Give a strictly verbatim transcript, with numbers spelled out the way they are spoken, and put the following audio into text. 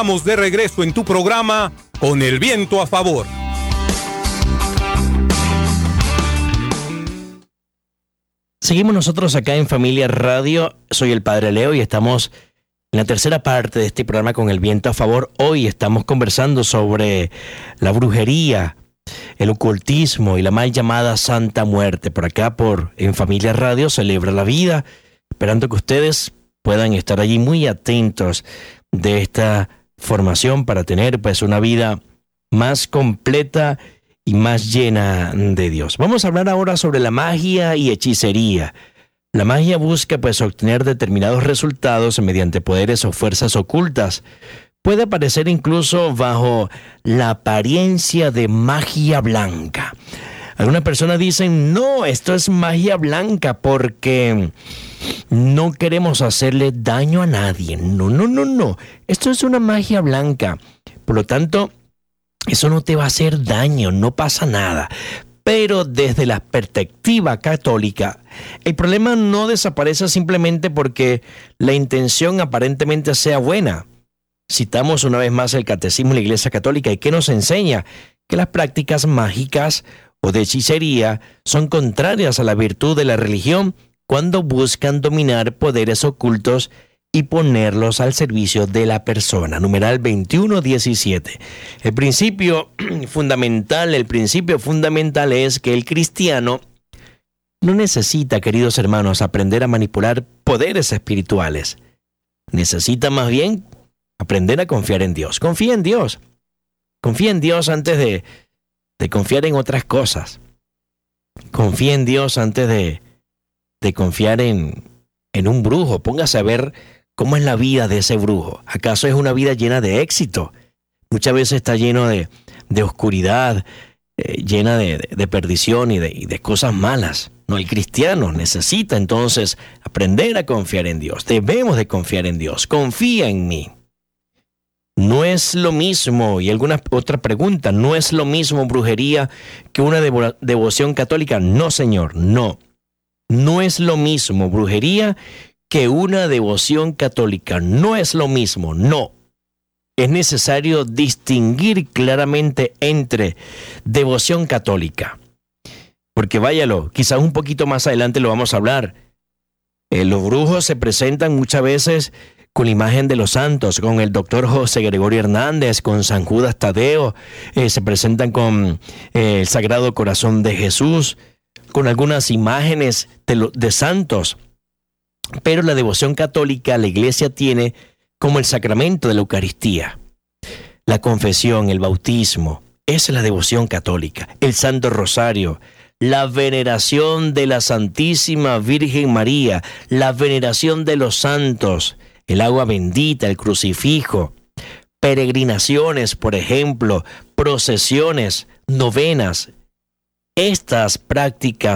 Estamos de regreso en tu programa Con el Viento a Favor. Seguimos nosotros acá en Familia Radio. Soy el Padre Leo y estamos en la tercera parte de este programa Con el Viento a Favor. Hoy estamos conversando sobre la brujería, el ocultismo y la mal llamada Santa Muerte. Por acá, por en Familia Radio, Celebra la Vida, esperando que ustedes puedan estar allí muy atentos de esta formación para tener pues una vida más completa y más llena de Dios. Vamos a hablar ahora sobre la magia y hechicería. La magia busca pues obtener determinados resultados mediante poderes o fuerzas ocultas. Puede aparecer incluso bajo la apariencia de magia blanca. Algunas personas dicen, no, esto es magia blanca porque no queremos hacerle daño a nadie. No, no, no, no. Esto es una magia blanca. Por lo tanto, eso no te va a hacer daño, no pasa nada. Pero desde la perspectiva católica, el problema no desaparece simplemente porque la intención aparentemente sea buena. Citamos una vez más el Catecismo de la Iglesia Católica y que nos enseña que las prácticas mágicas o de hechicería son contrarias a la virtud de la religión cuando buscan dominar poderes ocultos y ponerlos al servicio de la persona. Numeral veintiuno diecisiete. El principio fundamental, el principio fundamental es que el cristiano no necesita, queridos hermanos, aprender a manipular poderes espirituales. Necesita más bien aprender a confiar en Dios. Confía en Dios. Confía en Dios antes de, de confiar en otras cosas. Confía en Dios antes de, de confiar en, en un brujo. Póngase a ver cómo es la vida de ese brujo. ¿Acaso es una vida llena de éxito? Muchas veces está lleno de, de oscuridad, eh, llena de, de, de perdición y de, y de cosas malas. No, el cristiano necesita entonces aprender a confiar en Dios. Debemos de confiar en Dios. Confía en mí. No es lo mismo, y alguna otra pregunta, ¿no es lo mismo brujería que una devo- devoción católica? No, señor, no. No es lo mismo brujería que una devoción católica. No es lo mismo, no. Es necesario distinguir claramente entre devoción católica. Porque váyalo, quizás un poquito más adelante lo vamos a hablar. Eh, los brujos se presentan muchas veces con la imagen de los santos, con el doctor José Gregorio Hernández, con San Judas Tadeo, eh, se presentan con eh, el Sagrado Corazón de Jesús, con algunas imágenes de, lo, de santos. Pero la devoción católica, la Iglesia tiene como el sacramento de la Eucaristía, la confesión, el bautismo. Esa es la devoción católica. El Santo Rosario, la veneración de la Santísima Virgen María, la veneración de los santos, el agua bendita, el crucifijo, peregrinaciones, por ejemplo, procesiones, novenas. Estas prácticas